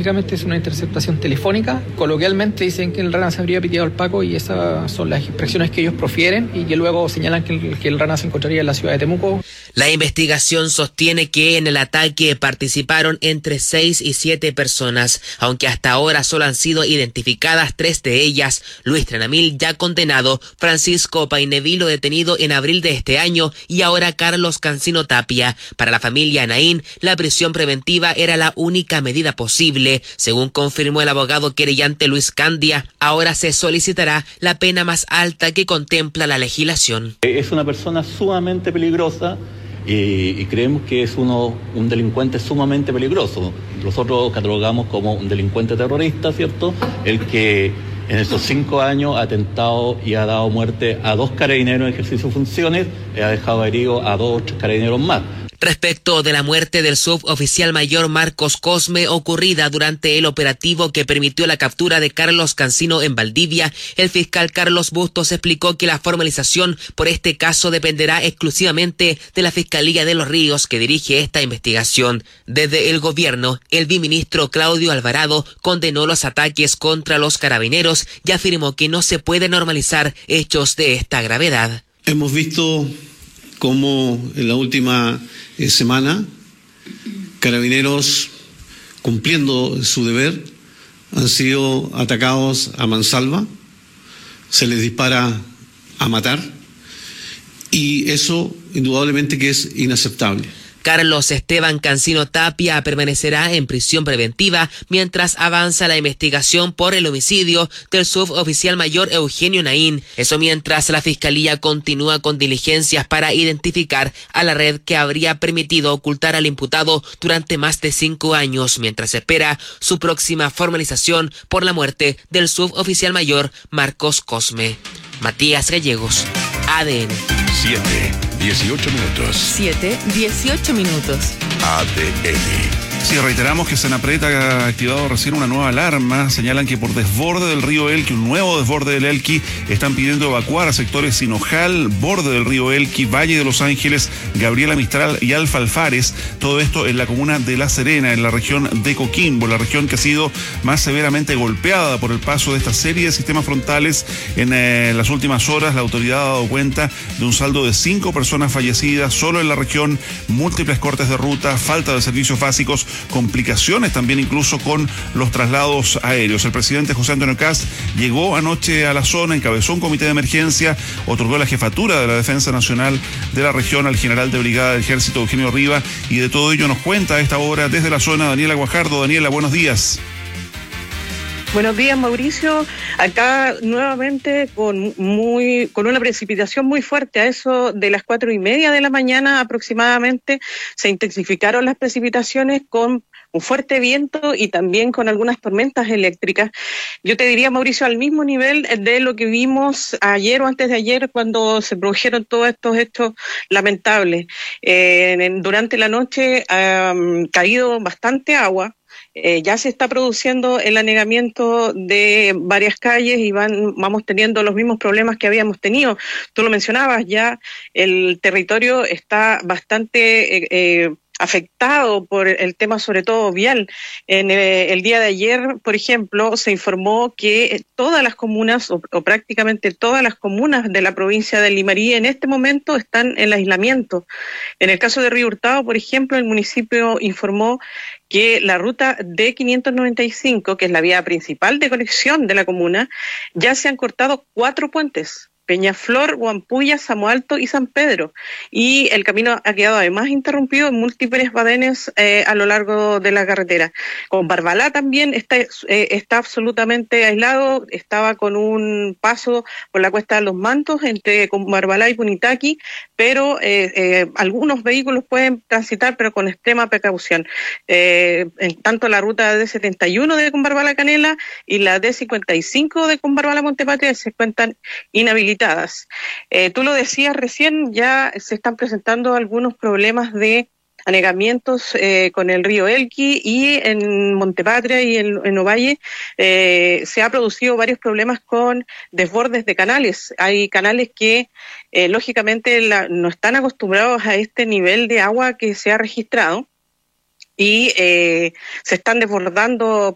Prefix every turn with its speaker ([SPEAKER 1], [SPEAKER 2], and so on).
[SPEAKER 1] Prácticamente es una interceptación telefónica. Coloquialmente dicen que el Rana se habría piteado al Paco y esas son las expresiones que ellos profieren y que luego señalan que el Rana se encontraría en la ciudad de Temuco.
[SPEAKER 2] La investigación sostiene que en el ataque participaron entre 6 y 7 personas, aunque hasta ahora solo han sido identificadas 3 de ellas. Luis Trenamil ya condenado, Francisco Painevilo detenido en abril de este año y ahora Carlos Cancino Tapia. Para la familia Naín, la prisión preventiva era la única medida posible. Según confirmó el abogado querellante Luis Candia, ahora se solicitará la pena más alta que contempla la legislación.
[SPEAKER 3] Es una persona sumamente peligrosa y creemos que es un delincuente sumamente peligroso. Nosotros catalogamos como un delincuente terrorista, ¿cierto? El que en esos 5 años ha atentado y ha dado muerte a 2 carabineros en ejercicio de funciones y ha dejado heridos a 2 o 3 carabineros más.
[SPEAKER 2] Respecto de la muerte del suboficial mayor Marcos Cosme ocurrida durante el operativo que permitió la captura de Carlos Cancino en Valdivia, el fiscal Carlos Bustos explicó que la formalización por este caso dependerá exclusivamente de la Fiscalía de Los Ríos que dirige esta investigación. Desde el gobierno, el viceministro Claudio Alvarado condenó los ataques contra los carabineros y afirmó que no se puede normalizar hechos de esta gravedad.
[SPEAKER 4] Hemos visto cómo en la última semana carabineros, cumpliendo su deber, han sido atacados a mansalva, se les dispara a matar y eso indudablemente que es inaceptable.
[SPEAKER 2] Carlos Esteban Cancino Tapia permanecerá en prisión preventiva mientras avanza la investigación por el homicidio del suboficial mayor Eugenio Naín. Eso mientras la Fiscalía continúa con diligencias para identificar a la red que habría permitido ocultar al imputado durante más de 5 años, mientras espera su próxima formalización por la muerte del suboficial mayor Marcos Cosme. Matías Gallegos, ADN.
[SPEAKER 5] 7:18 minutos.
[SPEAKER 6] ADN. Sí, reiteramos que Senapred ha activado recién una nueva alarma. Señalan que por desborde del río Elqui, un nuevo desborde del Elqui, están pidiendo evacuar a sectores Sinojal, borde del río Elqui, Valle de Los Ángeles, Gabriela Mistral y Alfa Alfares. Todo esto en la comuna de La Serena, en la región de Coquimbo, la región que ha sido más severamente golpeada por el paso de esta serie de sistemas frontales. En las últimas horas, la autoridad ha dado cuenta de un saldo de 5 personas fallecidas solo en la región, múltiples cortes de ruta, falta de servicios básicos, complicaciones también incluso con los traslados aéreos. El presidente José Antonio Kast llegó anoche a la zona, encabezó un comité de emergencia, otorgó la jefatura de la Defensa Nacional de la región al general de brigada del Ejército Eugenio Riva, y de todo ello nos cuenta a esta hora desde la zona Daniela Guajardo. Daniela, buenos días.
[SPEAKER 7] Buenos días, Mauricio. Acá nuevamente con una precipitación muy fuerte. A eso de las 4:30 de la mañana aproximadamente se intensificaron las precipitaciones con un fuerte viento y también con algunas tormentas eléctricas. Yo te diría, Mauricio, al mismo nivel de lo que vimos ayer o antes de ayer cuando se produjeron todos estos hechos lamentables. Durante la noche ha caído bastante agua. Ya se está produciendo el anegamiento de varias calles y vamos teniendo los mismos problemas que habíamos tenido. Tú lo mencionabas, ya el territorio está bastante afectado por el tema sobre todo vial. En el día de ayer, por ejemplo, se informó que todas las comunas o prácticamente todas las comunas de la provincia de Limarí en este momento están en el aislamiento. En el caso de Río Hurtado, por ejemplo, el municipio informó que la ruta D595, que es la vía principal de conexión de la comuna, ya se han cortado 4 puentes. Peñaflor, Huampuya, Samo Alto y San Pedro. Y el camino ha quedado además interrumpido en múltiples badenes a lo largo de la carretera. Con Barbalá también está absolutamente aislado, estaba con un paso por la Cuesta de los Mantos entre Barbalá y Punitaqui, pero algunos vehículos pueden transitar, pero con extrema precaución. En tanto la ruta D71 de Combarbalá Canela y la D55 de Combarbalá Montepatria se encuentran inhabilitadas. Tú lo decías recién, ya se están presentando algunos problemas de anegamientos con el río Elqui y en Montepatria y en Ovalle se ha producido varios problemas con desbordes de canales. Hay canales que lógicamente no están acostumbrados a este nivel de agua que se ha registrado y se están desbordando